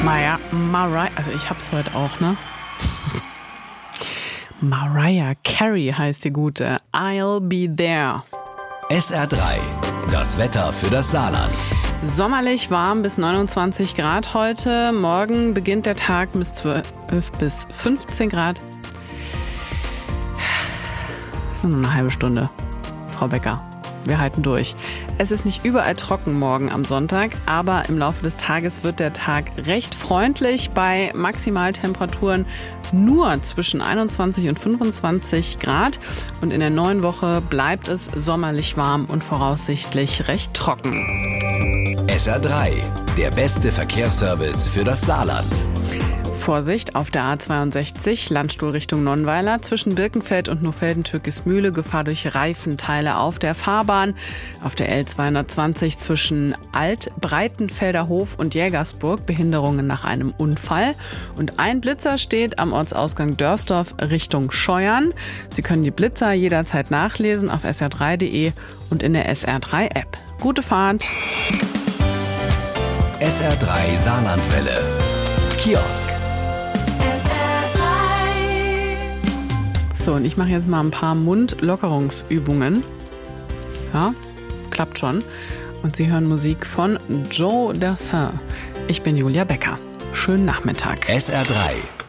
Also ich hab's heute auch, ne? Mariah Carey heißt die Gute. I'll be there. SR3, das Wetter für das Saarland. Sommerlich warm bis 29 Grad heute. Morgen beginnt der Tag mit 12 bis 15 Grad. Das ist nur eine halbe Stunde, Frau Becker. Wir halten durch. Es ist nicht überall trocken morgen am Sonntag, aber im Laufe des Tages wird der Tag recht freundlich bei Maximaltemperaturen nur zwischen 21 und 25 Grad. Und in der neuen Woche bleibt es sommerlich warm und voraussichtlich recht trocken. SR3, der beste Verkehrsservice für das Saarland. Vorsicht auf der A62, Landstuhl Richtung Nonnweiler, zwischen Birkenfeld und Nohfelden-Türkismühle, Gefahr durch Reifenteile auf der Fahrbahn. Auf der L220 zwischen Alt-Breitenfelder Hof und Jägersburg, Behinderungen nach einem Unfall. Und ein Blitzer steht am Ortsausgang Dörsdorf Richtung Scheuern. Sie können die Blitzer jederzeit nachlesen auf sr3.de und in der SR3-App. Gute Fahrt! SR3 Saarlandwelle. Kiosk. So, und ich mache jetzt mal ein paar Mundlockerungsübungen. Ja, klappt schon. Und Sie hören Musik von Joe Dassin. Ich bin Julia Becker. Schönen Nachmittag. SR3.